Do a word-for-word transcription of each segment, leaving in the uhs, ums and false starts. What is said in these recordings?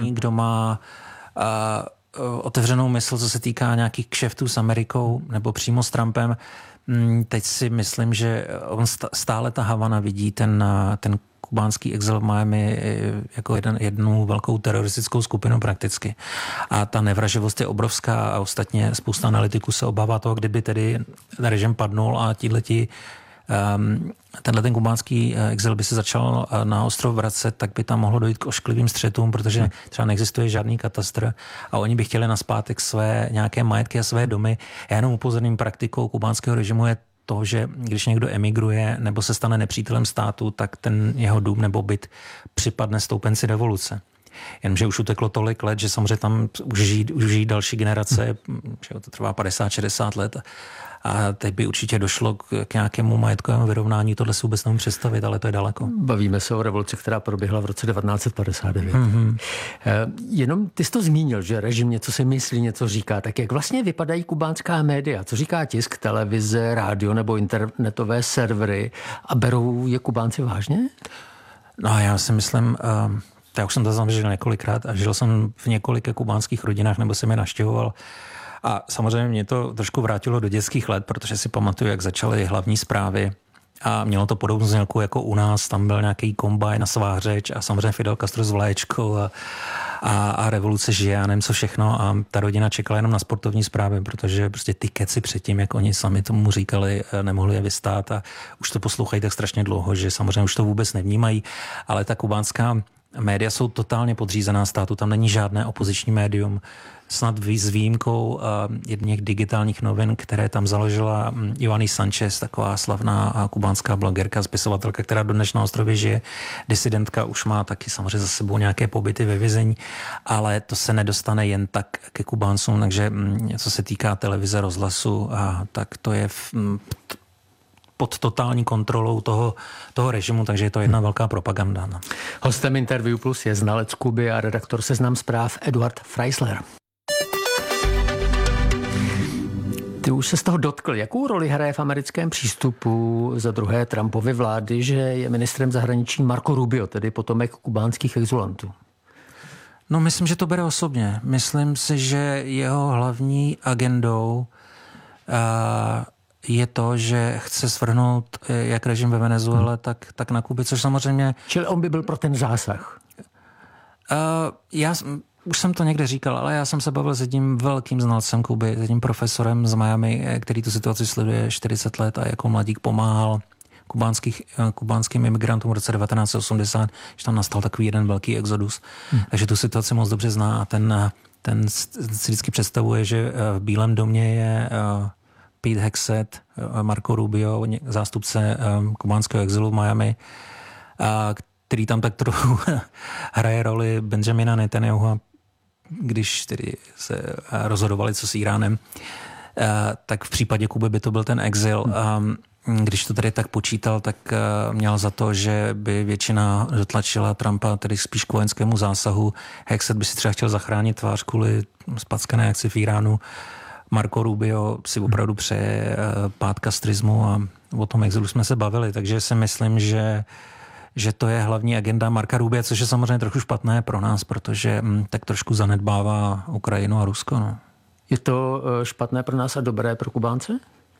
kdo má uh, otevřenou mysl, co se týká nějakých kšeftů s Amerikou nebo přímo s Trumpem. Teď si myslím, že on stále ta Havana vidí ten, ten kubánský exil v Miami jako jeden, jednu velkou teroristickou skupinu prakticky. A ta nevraživost je obrovská a ostatně spousta analytiků se obává toho, kdyby tedy režim padnul a tíhleti Um, tenhle ten kubánský exil by se začal na ostrov vracet, tak by tam mohlo dojít k ošklivým střetům, protože třeba neexistuje žádný katastr a oni by chtěli nazpátek své nějaké majetky a své domy. Já jenom upozorním, praktikou kubánského režimu je to, že když někdo emigruje nebo se stane nepřítelem státu, tak ten jeho dům nebo byt připadne stoupenci revoluce. Jenomže už uteklo tolik let, že samozřejmě tam už žijí, už žijí další generace, že to trvá padesát šedesát let a teď by určitě došlo k, k nějakému majetkovému vyrovnání, tohle si vůbec nemůžu představit, ale to je daleko. Bavíme se o revoluci, která proběhla v roce devatenáct set padesát devět. Mm-hmm. Jenom ty jsi to zmínil, že režim něco si myslí, něco říká, tak jak vlastně vypadají kubánská média? Co říká tisk, televize, rádio nebo internetové servery a berou je Kubánci vážně? No já si myslím... Uh... Já už jsem to zažil několikrát a žil jsem v několika kubánských rodinách, nebo jsem je navštěvoval. A samozřejmě mě to trošku vrátilo do dětských let, protože si pamatuju, jak začaly hlavní zprávy a mělo to podobnou znělku jako u nás. Tam byl nějaký kombaj na svá řeč a samozřejmě Fidel Castro s vlaječkou a, a, a revoluce žije a nevím co všechno. A ta rodina čekala jenom na sportovní zprávy, protože prostě ty keci předtím, jak oni sami tomu říkali, nemohli je vystát a už to poslouchají tak strašně dlouho, že samozřejmě už to vůbec nevnímají. Ale ta kubánská média jsou totálně podřízená státu, tam není žádné opoziční médium, snad s výjimkou uh, jedných digitálních novin, které tam založila Joanny Sanchez, taková slavná kubánská blogerka, spisovatelka, která dodnes na ostrově žije, disidentka, už má taky samozřejmě za sebou nějaké pobyty ve vězení, ale to se nedostane jen tak ke Kubáncům, takže co se týká televize, rozhlasu, a tak to je v, pod totální kontrolou toho, toho režimu, takže je to jedna velká propaganda. No. Hostem Interview Plus je znalec Kuby a redaktor Seznam zpráv Eduard Freisler. Ty už se z toho dotkl. Jakou roli hraje v americkém přístupu za druhé Trumpovy vlády, že je ministrem zahraničí Marco Rubio, tedy potomek kubánských exulantů? No, myslím, že to bere osobně. Myslím si, že jeho hlavní agendou uh, je to, že chce svrhnout jak režim ve Venezuele, hmm. tak, tak na Kubě, což samozřejmě... Čili on by byl pro ten zásah? Uh, já už jsem to někde říkal, ale já jsem se bavil s jedním velkým znalcem Kuby, s jedním profesorem z Miami, který tu situaci sleduje čtyřicet let a jako mladík pomáhal kubánských, kubánským imigrantům v roce devatenáct set osmdesát, že tam nastal takový jeden velký exodus. Hmm. Takže tu situaci moc dobře zná a ten, ten si vždycky představuje, že v Bílém domě je Pete Hegseth, Marco Rubio, zástupce um, kubánského exilu v Miami, a který tam tak trochu hraje roli Benjamina Netanyahu, když tedy se rozhodovali, co s Iránem, uh, tak v případě Kuby by to byl ten exil. Um, když to tady tak počítal, tak uh, měl za to, že by většina dotlačila Trumpa tedy spíš k vojenskému zásahu. Hegseth by si třeba chtěl zachránit tvář kvůli spackané akci v Iránu. Marco Rubio si opravdu přeje pád kastrismu a o tom exilu jsme se bavili, takže si myslím, že, že to je hlavní agenda Marca Rubia, což je samozřejmě trochu špatné pro nás, protože m, tak trošku zanedbává Ukrajinu a Rusko. No. Je to špatné pro nás a dobré pro Kubánce?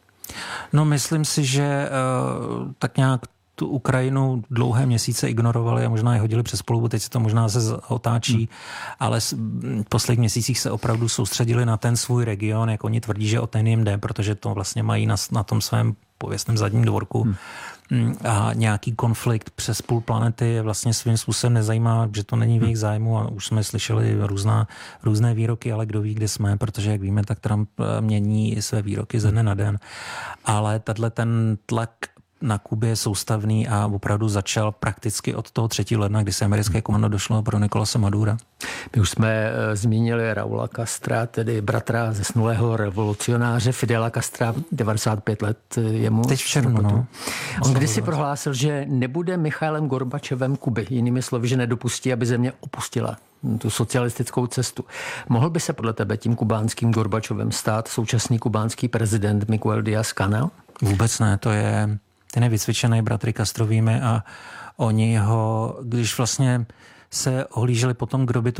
No, myslím si, že uh, tak nějak tu Ukrajinu dlouhé měsíce ignorovali a možná je hodili přes polubu, teď se to možná se otáčí, hmm. ale v posledních měsících se opravdu soustředili na ten svůj region, jak oni tvrdí, že o ten jim jde, protože to vlastně mají na, na tom svém pověstném zadním dvorku. Hmm. A nějaký konflikt přes půl planety je vlastně svým způsobem nezajímá, že to není v jejich zájmu a už jsme slyšeli různá, různé výroky, ale kdo ví, kde jsme, protože jak víme, tak Trump mění své výroky ze dne na den. Ale tenhle ten tlak na Kubě je soustavný a opravdu začal prakticky od toho třetího ledna, kdy se americké komando došlo pro Nicolase Madura. My už jsme zmínili Raula Castra, tedy bratra zesnulého revolucionáře Fidela Castra, devadesát pět let jemu. Teď v červnu, no. On kdysi prohlásil, že nebude Michailem Gorbačovem Kuby. Jinými slovy, že nedopustí, aby země opustila tu socialistickou cestu. Mohl by se podle tebe tím kubánským Gorbačovem stát současný kubánský prezident Miguel Díaz-Canel? Vůbec ne, to je... Ten je vycvičený bratry Castrovými a oni ho, když vlastně se ohlíželi potom k dobytu